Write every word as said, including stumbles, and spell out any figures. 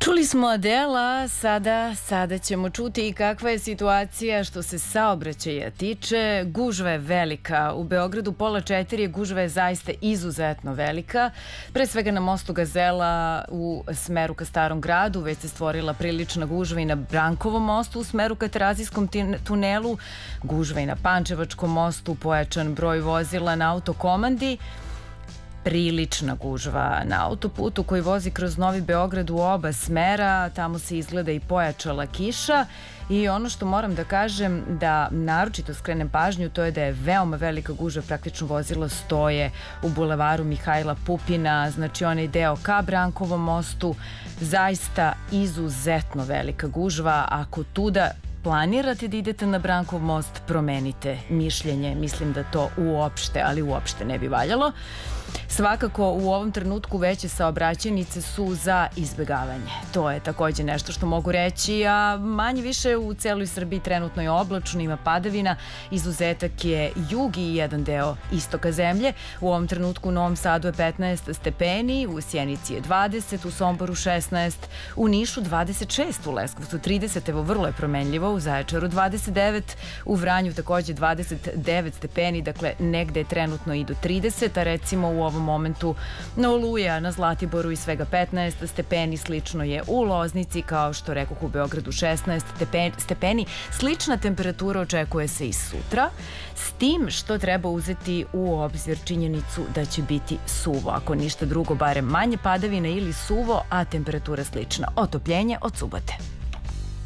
Čuli smo Adela, sada, sada ćemo čuti i kakva je situacija što se saobraćaja tiče. Gužva je velika. U Beogradu pola četiri gužva je zaista izuzetno velika. Pre svega na mostu Gazela u smeru ka Starom gradu već se stvorila prilična gužva i na Brankovom mostu u smeru ka Terazijskom tunelu. Gužva i na Pančevačkom mostu, pojačan broj vozila na autokomandi. Prilična gužva na autoputu koji vozi kroz Novi Beograd u oba smera, tamo se izgleda i pojačala kiša i ono što moram da kažem da naročito skrenem pažnju to je da je veoma velika gužva, praktično vozila stoje u bulevaru Mihajla Pupina, znači onaj deo ka Brankovom mostu, zaista izuzetno velika gužva. Ako tuda planirate da idete na Brankov most, promenite mišljenje, mislim da to uopšte, ali uopšte ne bi valjalo. Svakako u ovom trenutku veće saobraćajnice su za izbegavanje. To je takođe nešto što mogu reći, a manje više u celoj Srbiji trenutno je oblačno, ima padavina, izuzetak je jug i jedan deo istoka zemlje. U ovom trenutku u Novom Sadu je petnaest stepeni, u Sjenici je dvadeset, u Somboru šesnaest, u Nišu dvadeset šest, u Leskovcu trideset, evo vrlo je promenljivo, u Zaječaru dvadeset devet, u Vranju takođe dvadeset devet stepeni, dakle negde je trenutno i do trideset, a recimo u ovom momentu na Oluja, na Zlatiboru i svega petnaest stepeni, slično je u Loznici, kao što rekoh u Beogradu šesnaest stepeni. Slična temperatura očekuje se i sutra, s tim što treba uzeti u obzir činjenicu da će biti suvo, ako ništa drugo, barem manje padavina ili suvo, a temperatura slična. Otopljenje od subote.